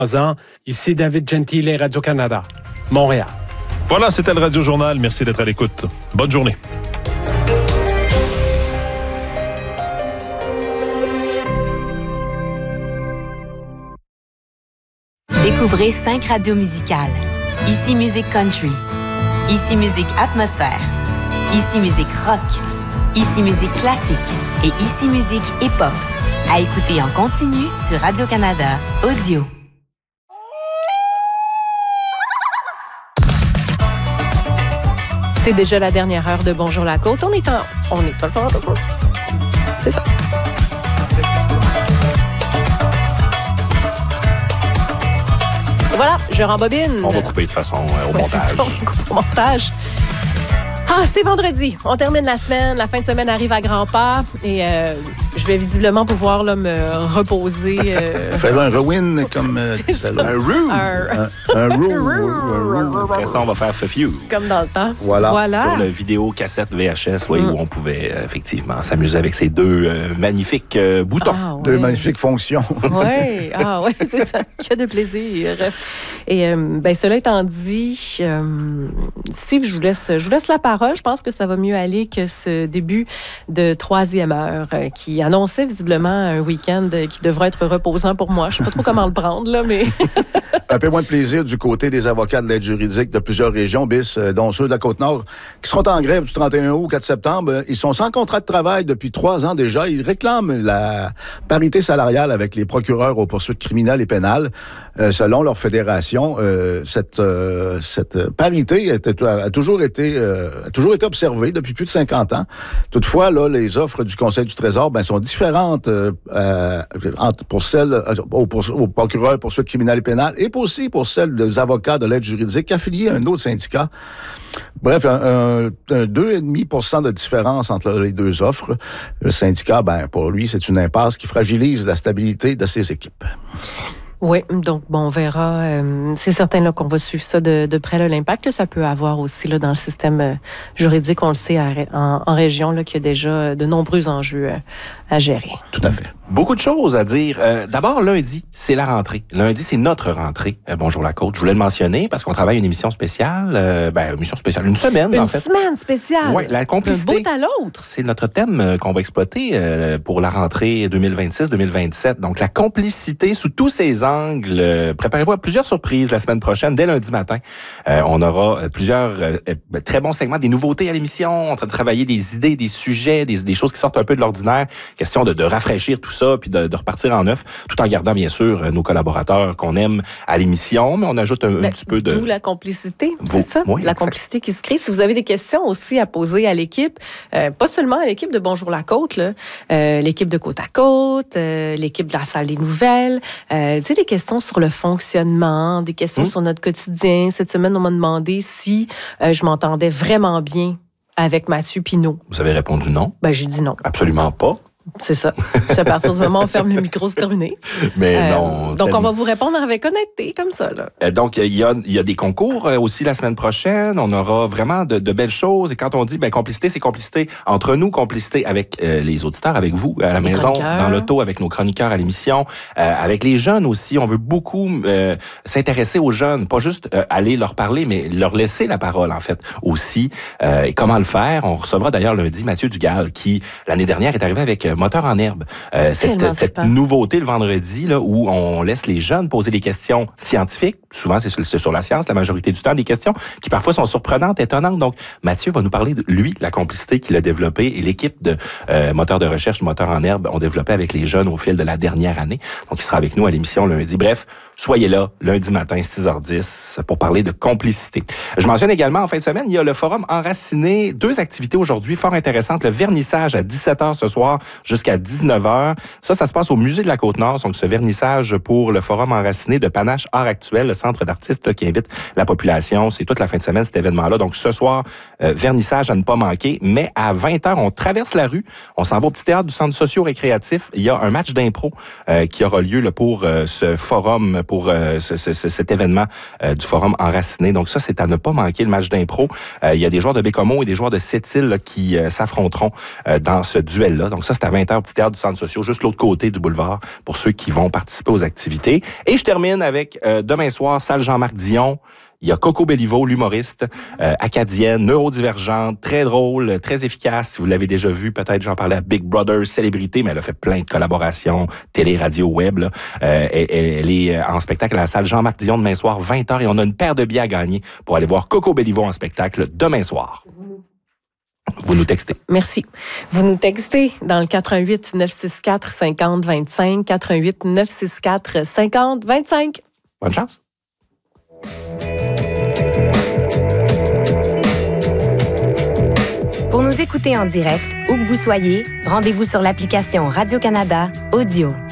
ans. Ici David Gentile, Radio-Canada, Montréal. Voilà, c'était le Radio Journal. Merci d'être à l'écoute. Bonne journée. Découvrez 5 radios musicales. Ici Musique Country. Ici Musique Atmosphère. Ici Musique Rock. Ici Musique Classique. Et Ici Musique Hip-Hop. À écouter en continu sur Radio-Canada Audio. C'est déjà la dernière heure de Bonjour la Côte. On est c'est ça. Voilà, je rembobine. On va couper de toute façon au montage. C'est ça, on coupe au montage. Ah, c'est vendredi. On termine la semaine. La fin de semaine arrive à grands pas. Et je vais visiblement pouvoir là, me reposer. Faire un rewind comme ça. Un roux. Un roux. Après ça, on va faire Few. Comme dans le temps. Voilà. Sur le vidéo cassette VHS, où on pouvait effectivement s'amuser avec ces deux magnifiques boutons. Ah, ouais. Deux magnifiques fonctions. Oui, c'est ça. Que de plaisir. Et cela étant dit, Steve, je vous laisse la parole. Je pense que ça va mieux aller que ce début de troisième heure qui annonçait visiblement un week-end qui devrait être reposant pour moi. Je ne sais pas trop comment le prendre, là, mais... Un peu moins de plaisir du côté des avocats de l'aide juridique de plusieurs régions, dont ceux de la Côte-Nord, qui seront en grève du 31 août au 4 septembre. Ils sont sans contrat de travail depuis 3 ans déjà. Ils réclament la parité salariale avec les procureurs aux poursuites criminelles et pénales. Selon leur fédération, cette parité a toujours été observée depuis plus de 50 ans. Toutefois, là, les offres du Conseil du Trésor sont différentes pour celles aux procureurs poursuites criminelles et pénales et aussi pour celles des avocats de l'aide juridique affiliés à un autre syndicat. Bref, un 2,5% de différence entre les deux offres. Le syndicat, pour lui, c'est une impasse qui fragilise la stabilité de ses équipes. Oui, donc on verra. C'est certain là, qu'on va suivre ça de près, là, l'impact que ça peut avoir aussi là, dans le système juridique. On le sait en région là, qu'il y a déjà de nombreux enjeux à gérer. Tout à fait. Beaucoup de choses à dire. D'abord, lundi, c'est la rentrée. Lundi, c'est notre rentrée. Bonjour la Côte. Je voulais le mentionner parce qu'on travaille une émission spéciale. Une semaine, en fait. Une semaine spéciale? Oui, la complicité. D'un bout à l'autre. C'est notre thème qu'on va exploiter pour la rentrée 2026-2027. Donc, la complicité sous tous ses angles. Préparez-vous à plusieurs surprises la semaine prochaine, dès lundi matin. On aura plusieurs très bons segments, des nouveautés à l'émission, en train de travailler des idées, des sujets, des choses qui sortent un peu de l'ordinaire. Question de rafraîchir tout ça, puis de repartir en neuf, tout en gardant, bien sûr, nos collaborateurs qu'on aime à l'émission, mais on ajoute un petit peu de... D'où la complicité, c'est ça? Oui, la complicité qui se crée. Si vous avez des questions aussi à poser à l'équipe, pas seulement à l'équipe de Bonjour la Côte, là, l'équipe de Côte à Côte, l'équipe de la Salle des Nouvelles, tu sais, des questions sur le fonctionnement, des questions sur notre quotidien. Cette semaine, on m'a demandé si je m'entendais vraiment bien avec Mathieu Pinault. Vous avez répondu non? J'ai dit non. Absolument pas. C'est ça. À partir du moment où on ferme le micro, c'est terminé. Mais non. Donc, on va vous répondre avec honnêteté, comme ça. Là. Donc, il y a des concours aussi la semaine prochaine. On aura vraiment de belles choses. Et quand on dit complicité, c'est complicité entre nous, complicité avec les auditeurs, avec vous à la maison, dans l'auto, avec nos chroniqueurs à l'émission, avec les jeunes aussi. On veut beaucoup s'intéresser aux jeunes, pas juste aller leur parler, mais leur laisser la parole, en fait, aussi. Et comment le faire? On recevra d'ailleurs lundi Mathieu Dugal, qui, l'année dernière, est arrivé avec Moteur en herbe. Cette nouveauté le vendredi, là, où on laisse les jeunes poser des questions scientifiques. Souvent, c'est sur la science, la majorité du temps, des questions qui parfois sont surprenantes, étonnantes. Donc, Mathieu va nous parler de lui, la complicité qu'il a développée et l'équipe de moteurs de recherche, Moteur en herbe, ont développé avec les jeunes au fil de la dernière année. Donc, il sera avec nous à l'émission lundi. Bref, soyez là, lundi matin, 6h10, pour parler de complicité. Je mentionne également, en fin de semaine, il y a le Forum Enraciné. 2 activités aujourd'hui fort intéressantes. Le vernissage à 17h ce soir jusqu'à 19h. Ça se passe au Musée de la Côte-Nord. Donc, ce vernissage pour le Forum Enraciné de Panache Art Actuel, le centre d'artistes là, qui invite la population. C'est toute la fin de semaine, cet événement-là. Donc, ce soir, vernissage à ne pas manquer. Mais à 20h, on traverse la rue. On s'en va au petit théâtre du centre socio-récréatif. Il y a un match d'impro qui aura lieu là, pour ce forum, pour cet événement du Forum Enraciné. Donc ça, c'est à ne pas manquer, le match d'impro. Il y a des joueurs de Bécomo et des joueurs de Sept-Îles qui s'affronteront dans ce duel-là. Donc ça, c'est à 20h, petit théâtre du Centre social, juste l'autre côté du boulevard, pour ceux qui vont participer aux activités. Et je termine avec demain soir, salle Jean-Marc Dion. Il y a Coco Bellivo, l'humoriste, acadienne, neurodivergente, très drôle, très efficace. Si vous l'avez déjà vu, peut-être j'en parlais à Big Brother, célébrité, mais elle a fait plein de collaborations, télé, radio, web. Là. Elle est en spectacle à la salle Jean-Marc Dion demain soir, 20h, et on a une paire de billets à gagner pour aller voir Coco Bellivo en spectacle demain soir. Vous nous textez. Merci. Vous nous textez dans le 88 964 50 25, 88 964 50 25. Bonne chance. Pour nous écouter en direct, où que vous soyez, rendez-vous sur l'application Radio-Canada Audio.